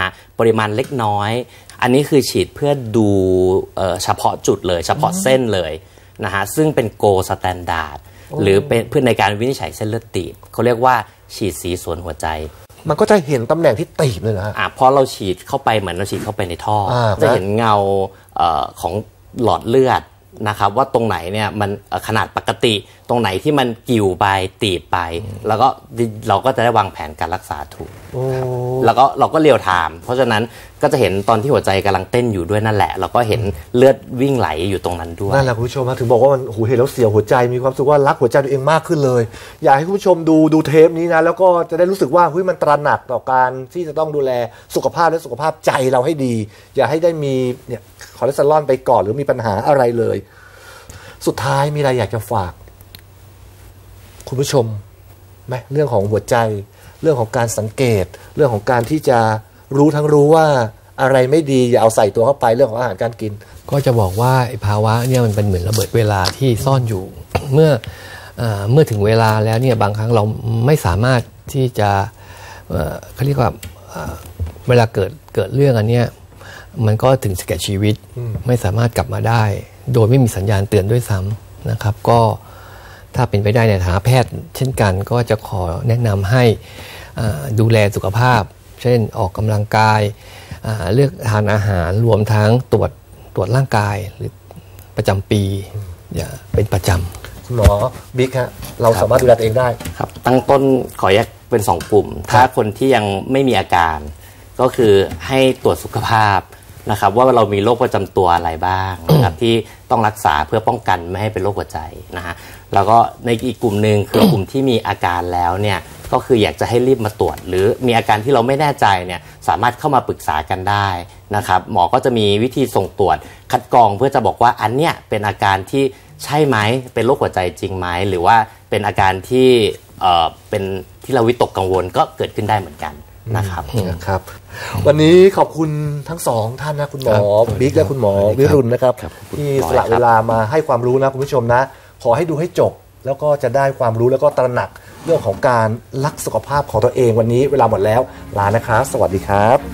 ปริมาณเล็กน้อยอันนี้คือฉีดเพื่อดูเฉพาะจุดเลยเฉพาะเส้นเลยนะฮะซึ่งเป็นโกสแตนดาร์ดหรือเป็นเพื่อในการวินิจฉัยเส้นเลือดตีบเขาเรียกว่าฉีดสีสวนหัวใจมันก็จะเห็นตำแหน่งที่ตีบเลยนะฮะเพราะเราฉีดเข้าไปเหมือนเราฉีดเข้าไปในท่อจะเห็นเงาของหลอดเลือดนะครับว่าตรงไหนเนี่ยมันขนาดปกติตรงไหนที่มันกิ่วไปตีบไปแล้วก็เราก็จะได้วางแผนการรักษาถูกแล้วก็เราก็เรียลไทม์เพราะฉะนั้นก็จะเห็นตอนที่หัวใจกำลังเต้นอยู่ด้วยนั่นแหละเราก็เห็นเลือดวิ่งไหลอยู่ตรงนั้นด้วยนั่นแหละคุณผู้ชมถึงบอกว่ามันเห็นแล้วเสียวหัวใจมีความรู้สึกว่ารักหัวใจตัวเองมากขึ้นเลยอยากให้คุณผู้ชมดูเทปนี้นะแล้วก็จะได้รู้สึกว่ามันตระหนักต่อการที่จะต้องดูแลสุขภาพและสุขภาพใจเราให้ดีอย่าให้ได้มีเนี่ยคอเลสเตอรอลไปก่อนหรือมีปัญหาอะไรเลยสุดท้ายมีอะไรอยากจะฝากคุณผู้ชมไหมเรื่องของหัวใจเรื่องของการสังเกตเรื่องของการที่จะรู้ว่าอะไรไม่ดีอย่าเอาใส่ตัวเข้าไปเรื่องของอาหารการกินก็จะบอกว่าภาวะเนี่ยมันเป็นเหมือนระเบิดเวลาที่ซ่อนอยู่ เมื่อถึงเวลาแล้วเนี่ยบางครั้งเราไม่สามารถที่จะเขาเรียกว่าเวลาเกิดเรื่องอันเนี้ยมันก็ถึงแก่ชีวิตไม่สามารถกลับมาได้โดยไม่มีสัญญาณเตือนด้วยซ้ำนะครับก็ถ้าเป็นไปได้ในฐานะแพทย์เช่นกันก็จะขอแนะนำให้ดูแลสุขภาพเช่นออกกำลังกายเลือกทานอาหารรวมทั้งตรวจร่างกายหรือประจำปีอย่าเป็นประจำคุณหมอบิ๊กฮะเราสามารถดูแลตัวเองได้ครับตั้งต้นขอแยกเป็น2กลุ่มถ้าคนที่ยังไม่มีอาการก็คือให้ตรวจสุขภาพนะครับว่าเรามีโรคประจำตัวอะไรบ้างนะครับที่ต้องรักษาเพื่อป้องกันไม่ให้เป็นโรคหัวใจนะฮะแล้วก็ในอีกกลุ่มหนึ่งคือกลุ่มที่มีอาการแล้วเนี่ยก็คืออยากจะให้รีบมาตรวจหรือมีอาการที่เราไม่แน่ใจเนี่ยสามารถเข้ามาปรึกษากันได้นะครับหมอก็จะมีวิธีส่งตรวจคัดกรองเพื่อจะบอกว่าอันเนี้ยเป็นอาการที่ใช่ไหมเป็นโรคหัวใจจริงไหมหรือว่าเป็นอาการที่เป็นที่เราวิตกกังวลก็เกิดขึ้นได้เหมือนกันนะครับวันนี้ขอบคุณทั้งสองท่านนะคุณหมอบิ๊กและคุณหมอวิรุณนะครับที่สละเวลามาให้ความรู้นะคุณผู้ชมนะขอให้ดูให้จบแล้วก็จะได้ความรู้แล้วก็ตระหนักเรื่องของการรักสุขภาพของตัวเองวันนี้เวลาหมดแล้วลานะครับสวัสดีครับ